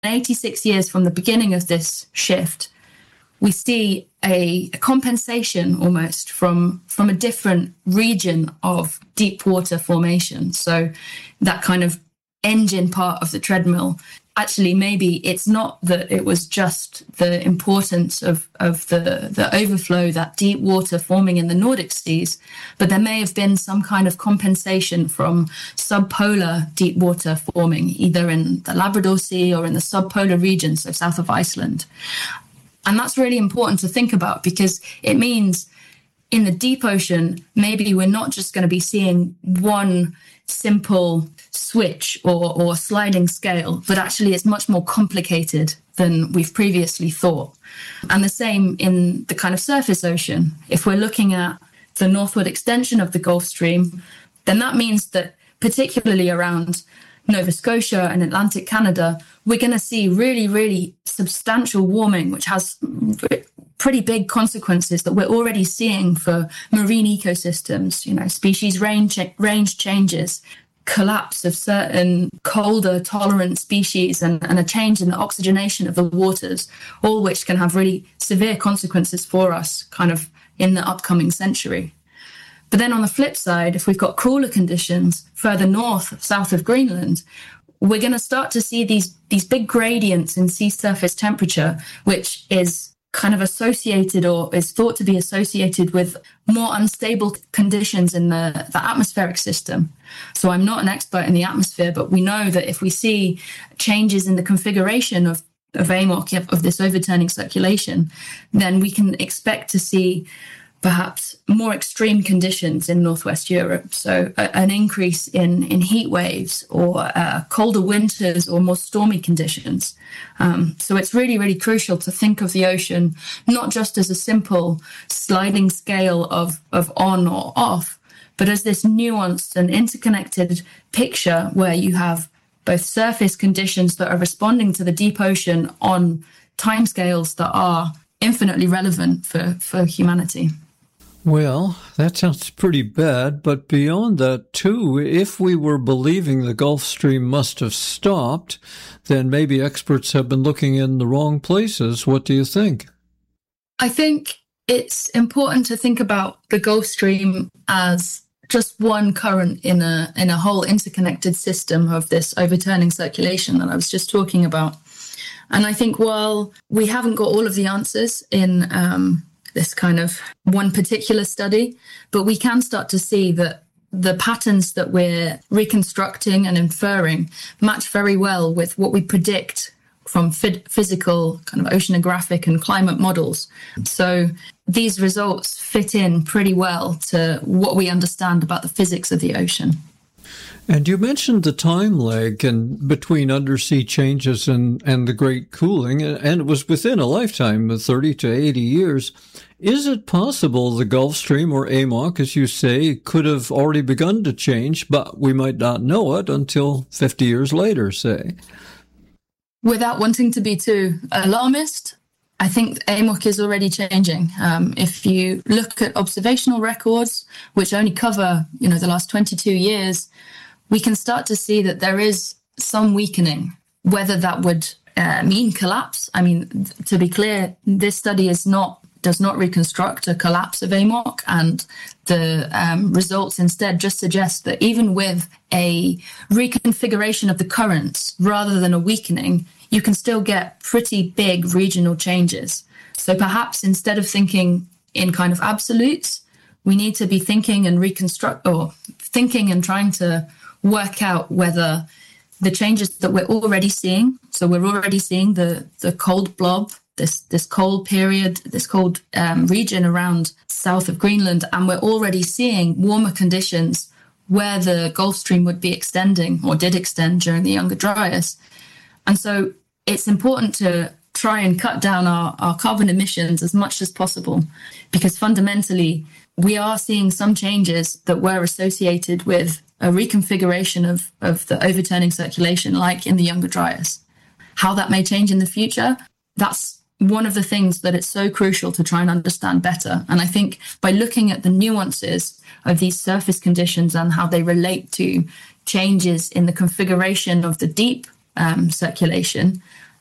86 years from the beginning of this shift, we see a compensation almost from a different region of deep water formation. So that kind of engine part of the treadmill, actually maybe it's not that it was just the importance of the overflow, that deep water forming in the Nordic seas, but there may have been some kind of compensation from subpolar deep water forming, either in the Labrador Sea or in the subpolar regions of south of Iceland. And that's really important to think about, because it means in the deep ocean, maybe we're not just going to be seeing one simple switch or sliding scale, but actually it's much more complicated than we've previously thought. And the same in the kind of surface ocean. If we're looking at the northward extension of the Gulf Stream, then that means that particularly around Nova Scotia and Atlantic Canada, we're going to see really, really substantial warming, which has pretty big consequences that we're already seeing for marine ecosystems, species range changes, collapse of certain colder tolerant species, and a change in the oxygenation of the waters, all which can have really severe consequences for us kind of in the upcoming century. But then on the flip side, if we've got cooler conditions further north, south of Greenland, we're going to start to see these big gradients in sea surface temperature, which is kind of associated or is thought to be associated with more unstable conditions in the atmospheric system. So I'm not an expert in the atmosphere, but we know that if we see changes in the configuration of AMOC, of this overturning circulation, then we can expect to see perhaps more extreme conditions in Northwest Europe. So an increase in heat waves or colder winters or more stormy conditions. So it's really, really crucial to think of the ocean not just as a simple sliding scale of on or off, but as this nuanced and interconnected picture where you have both surface conditions that are responding to the deep ocean on timescales that are infinitely relevant for humanity. Well, that sounds pretty bad, but beyond that, too, if we were believing the Gulf Stream must have stopped, then maybe experts have been looking in the wrong places. What do you think? I think it's important to think about the Gulf Stream as just one current in a whole interconnected system of this overturning circulation that I was just talking about. And I think while we haven't got all of the answers in this kind of one particular study, but we can start to see that the patterns that we're reconstructing and inferring match very well with what we predict from physical kind of oceanographic and climate models. So these results fit in pretty well to what we understand about the physics of the ocean. And you mentioned the time lag between undersea changes and the great cooling, and it was within a lifetime of 30 to 80 years. Is it possible the Gulf Stream, or AMOC, as you say, could have already begun to change, but we might not know it until 50 years later, say? Without wanting to be too alarmist, I think AMOC is already changing. If you look at observational records, which only cover, the last 22 years, we can start to see that there is some weakening. Whether that would mean collapse, I mean, to be clear, this study does not reconstruct a collapse of AMOC, and the results instead just suggest that even with a reconfiguration of the currents rather than a weakening, you can still get pretty big regional changes. So perhaps instead of thinking in kind of absolutes, we need to be thinking and thinking and trying to work out whether the changes that we're already seeing, so we're already seeing the cold blob, this cold period, this cold region around south of Greenland, and we're already seeing warmer conditions where the Gulf Stream would be extending or did extend during the Younger Dryas. And so it's important to try and cut down our carbon emissions as much as possible, because fundamentally we are seeing some changes that were associated with a reconfiguration of the overturning circulation, like in the Younger Dryas. How that may change in the future, that's one of the things that it's so crucial to try and understand better. And I think by looking at the nuances of these surface conditions and how they relate to changes in the configuration of the deep circulation,